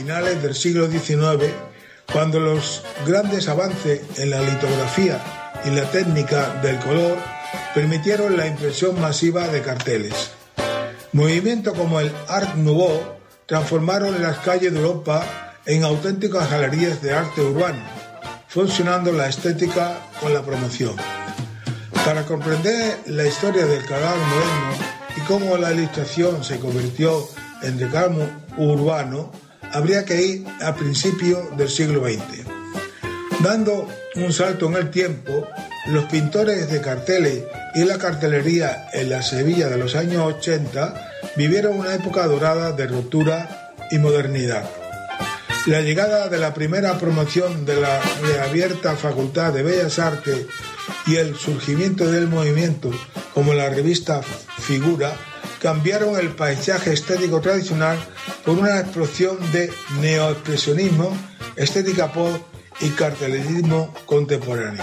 finales del siglo XIX, cuando los grandes avances en la litografía y la técnica del color permitieron la impresión masiva de carteles. Movimientos como el Art Nouveau transformaron las calles de Europa en auténticas galerías de arte urbano, funcionando la estética con la promoción. Para comprender la historia del cadáver moderno y cómo la ilustración se convirtió en reclamo urbano, habría que ir a principios del siglo XX. Dando un salto en el tiempo, los pintores de carteles y la cartelería en la Sevilla de los años 80 vivieron una época dorada de ruptura y modernidad. La llegada de la primera promoción de la reabierta Facultad de Bellas Artes y el surgimiento del movimiento, como la revista Figura, cambiaron el paisaje estético tradicional por una explosión de neoexpresionismo, estética pop y cartelerismo contemporáneo.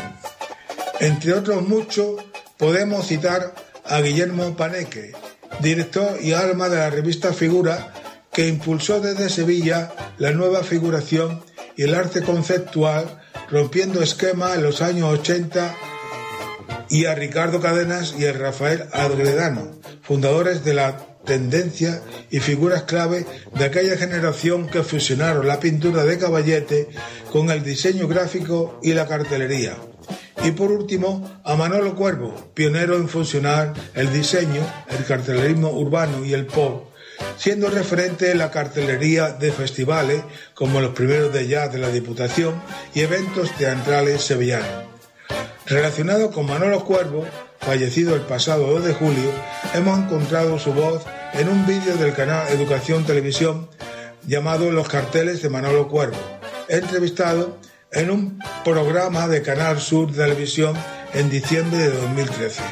Entre otros muchos, podemos citar a Guillermo Paneque, director y alma de la revista Figura, que impulsó desde Sevilla la nueva figuración y el arte conceptual, rompiendo esquemas en los años 80, y a Ricardo Cadenas y a Rafael Agredano, fundadores de la tendencia y figuras clave de aquella generación que fusionaron la pintura de caballete con el diseño gráfico y la cartelería. Y por último, a Manolo Cuervo, pionero en fusionar el diseño, el cartelerismo urbano y el pop, siendo referente en la cartelería de festivales como los primeros de jazz de la Diputación y eventos teatrales sevillanos. Relacionado con Manolo Cuervo, fallecido el pasado 2 de julio, hemos encontrado su voz en un vídeo del canal Educación Televisión llamado Los carteles de Manolo Cuervo, entrevistado en un programa de Canal Sur Televisión en diciembre de 2013.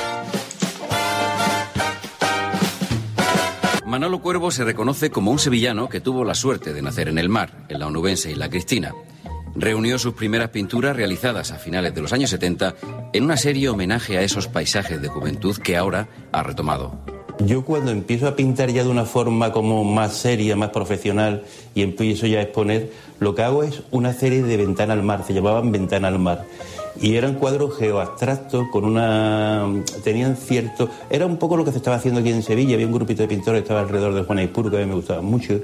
Manolo Cuervo se reconoce como un sevillano que tuvo la suerte de nacer en el Mar, en la Onubense y la Cristina. Reunió sus primeras pinturas realizadas a finales de los años 70 en una serie homenaje a esos paisajes de juventud que ahora ha retomado. Yo cuando empiezo a pintar ya de una forma como más seria, más profesional y empiezo ya a exponer, lo que hago es una serie de Ventana al Mar, se llamaban Ventana al Mar. Y eran cuadros geoabstractos con tenían cierto... Era un poco lo que se estaba haciendo aquí en Sevilla, había un grupito de pintores que estaba alrededor de Juan Aispuro que a mí me gustaban mucho.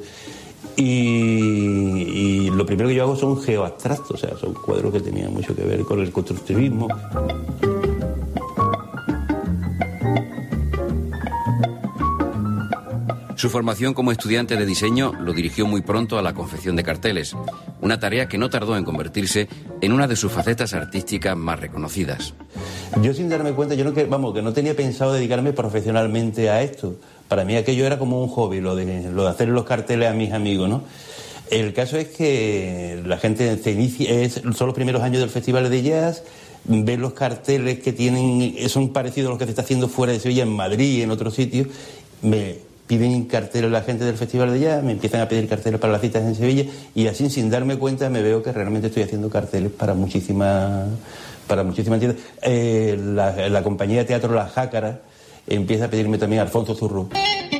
Y lo primero que yo hago son geoabstractos, o sea, son cuadros que tenían mucho que ver con el constructivismo. Su formación como estudiante de diseño lo dirigió muy pronto a la confección de carteles, una tarea que no tardó en convertirse en una de sus facetas artísticas más reconocidas. Yo sin darme cuenta, que no tenía pensado dedicarme profesionalmente a esto. Para mí aquello era como un hobby, lo de hacer los carteles a mis amigos, ¿no? El caso es que la gente se inicia, son los primeros años del Festival de Jazz, ves los carteles que son parecidos a los que se está haciendo fuera de Sevilla, en Madrid y en otros sitios, me piden carteles la gente del Festival de Jazz, me empiezan a pedir carteles para las citas en Sevilla y así sin darme cuenta me veo que realmente estoy haciendo carteles para muchísimas tiendas. La compañía de teatro La Jácara empieza a pedirme también a Alfonso Zurro.